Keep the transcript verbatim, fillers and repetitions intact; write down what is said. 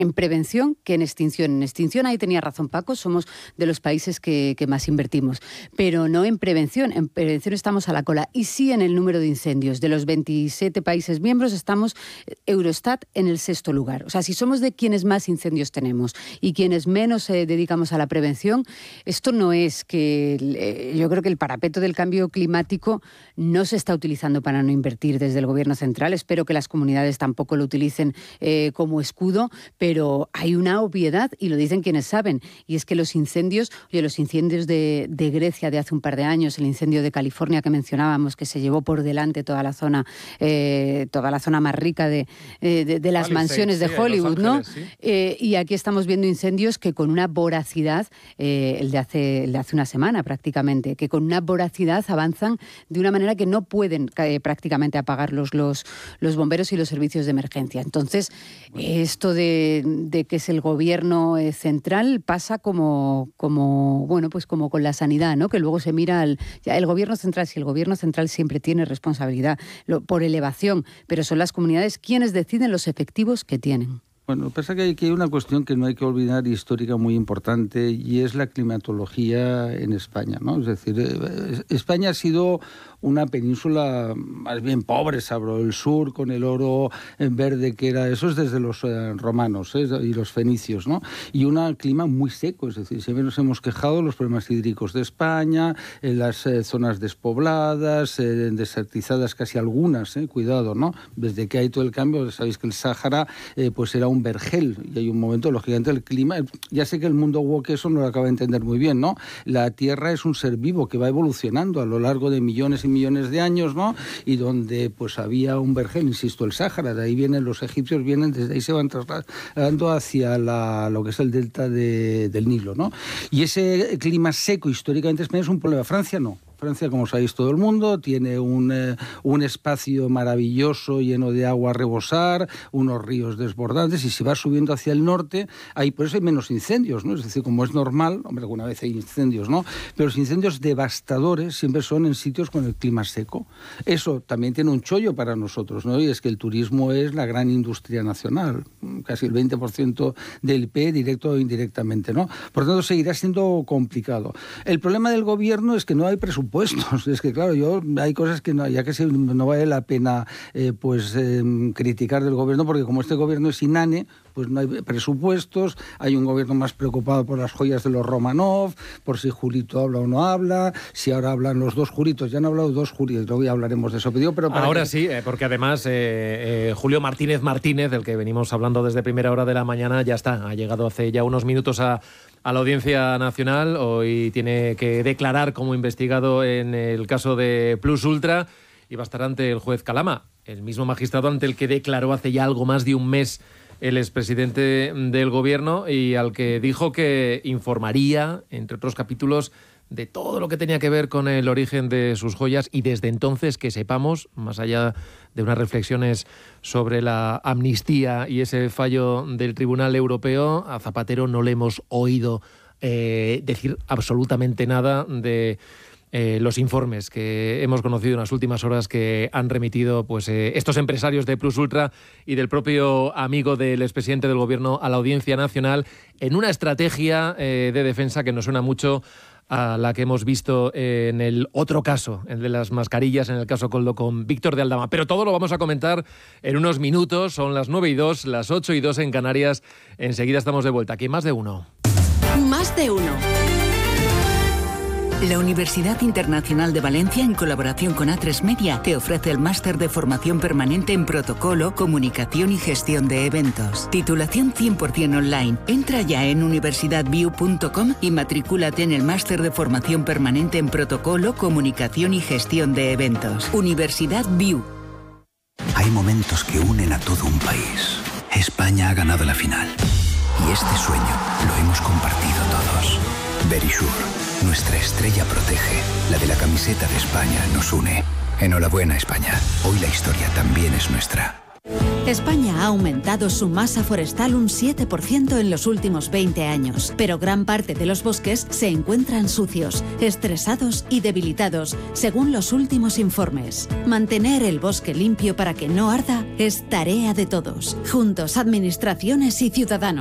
en prevención que en extinción. En extinción, ahí tenía razón Paco, somos de los países que, que más invertimos, pero no en prevención. En prevención estamos a la cola. Y sí en el número de incendios. De los veintisiete países miembros estamos, Eurostat, en el sexto lugar. O sea, si somos de quienes más incendios tenemos y quienes menos eh, dedicamos a la prevención, esto no es que... Eh, yo creo que el parapeto del cambio climático no se está utilizando para no invertir desde el Gobierno central. Espero que las comunidades tampoco lo utilicen eh, como escudo, pero hay una obviedad y lo dicen quienes saben, y es que los incendios, oye, los incendios de, de Grecia de hace un par de años, el incendio de California que mencionábamos, que se llevó por delante toda la zona, eh, toda la zona más rica de, eh, de, de las Palisade, mansiones de sí, Hollywood, Ángeles, ¿no? Sí. Eh, y aquí estamos viendo incendios que con una voracidad, eh, el de hace, el de hace una semana prácticamente, que con una voracidad avanzan de una manera que no pueden eh, prácticamente apagarlos los, los bomberos y los servicios de emergencia. Entonces, bueno. esto de, de que es el gobierno eh, central pasa como, como, bueno, pues como con la sanidad, ¿no? Que luego se mira al ya, el gobierno central, si el gobierno central siempre tiene responsabilidad lo, por elevación, pero son las comunidades quienes deciden los efectivos que tienen. Bueno, pasa que hay, que hay una cuestión que no hay que olvidar, histórica muy importante, y es la climatología en España, ¿no? Es decir, eh, España ha sido una península más bien pobre, salvo el sur, con el oro verde que era, eso es desde los eh, romanos ¿eh? y los fenicios, ¿no? Y un clima muy seco, es decir, siempre nos hemos quejado de los problemas hídricos de España, en las eh, zonas despobladas, eh, desertizadas casi algunas, eh, cuidado, ¿no? Desde que hay todo el cambio, sabéis que el Sáhara eh, pues era un vergel, y hay un momento, lógicamente, el clima, ya sé que el mundo woke eso no lo acaba de entender muy bien, ¿no? La Tierra es un ser vivo que va evolucionando a lo largo de millones y millones de años, ¿no? Y donde pues había un vergel, insisto, el Sáhara, de ahí vienen los egipcios, vienen, desde ahí se van trasladando hacia la, lo que es el delta de, del Nilo, ¿no? Y ese clima seco históricamente es un problema. Francia no. Francia, como sabéis todo el mundo, tiene un, eh, un espacio maravilloso lleno de agua a rebosar, unos ríos desbordantes, y si va subiendo hacia el norte, ahí por eso hay menos incendios, ¿no? Es decir, como es normal, hombre, alguna vez hay incendios, ¿no? Pero los incendios devastadores siempre son en sitios con el clima seco. Eso también tiene un chollo para nosotros, ¿no? Y es que el turismo es la gran industria nacional, casi el veinte por ciento del P I B, directo o indirectamente, ¿no? Por lo tanto, seguirá siendo complicado. El problema del gobierno es que no hay presupuesto. Puestos. Es que, claro, yo hay cosas que no, ya que no vale la pena eh, pues eh, criticar del gobierno, porque como este gobierno es inane, pues no hay presupuestos, hay un gobierno más preocupado por las joyas de los Romanov, por si Julito habla o no habla, si ahora hablan los dos Julitos, ya han hablado dos Julitos, luego ya hablaremos de eso. Pero, pero para ahora que... sí, eh, porque además eh, eh, Julio Martínez Martínez, del que venimos hablando desde primera hora de la mañana, ya está, ha llegado hace ya unos minutos a a la Audiencia Nacional. Hoy tiene que declarar como investigado en el caso de Plus Ultra y va a estar ante el juez Calama, el mismo magistrado ante el que declaró hace ya algo más de un mes el expresidente del gobierno y al que dijo que informaría, entre otros capítulos, de todo lo que tenía que ver con el origen de sus joyas, y desde entonces que sepamos, más allá de unas reflexiones sobre la amnistía y ese fallo del Tribunal Europeo, a Zapatero no le hemos oído eh, decir absolutamente nada de eh, los informes que hemos conocido en las últimas horas que han remitido pues eh, estos empresarios de Plus Ultra y del propio amigo del expresidente del gobierno a la Audiencia Nacional, en una estrategia eh, de defensa que nos suena mucho a la que hemos visto en el otro caso, el de las mascarillas, en el caso Coldo con Víctor de Aldama. Pero todo lo vamos a comentar en unos minutos. Son las nueve y dos, las ocho y dos en Canarias. Enseguida estamos de vuelta. Aquí Más de Uno. Más de Uno. La Universidad Internacional de Valencia, en colaboración con A tres Media, te ofrece el máster de formación permanente en protocolo, comunicación y gestión de eventos. Titulación cien por ciento online. Entra ya en universidad view punto com y matricúlate en el máster de formación permanente en protocolo, comunicación y gestión de eventos. Universidad View. Hay momentos que unen a todo un país. España ha ganado la final. Y este sueño lo hemos compartido todos. Verisure, nuestra estrella protege. La de la camiseta de España nos une. Enhorabuena, España. Hoy la historia también es nuestra. España ha aumentado su masa forestal un siete por ciento en los últimos veinte años, pero gran parte de los bosques se encuentran sucios, estresados y debilitados, según los últimos informes. Mantener el bosque limpio para que no arda es tarea de todos. Juntos, administraciones y ciudadanos.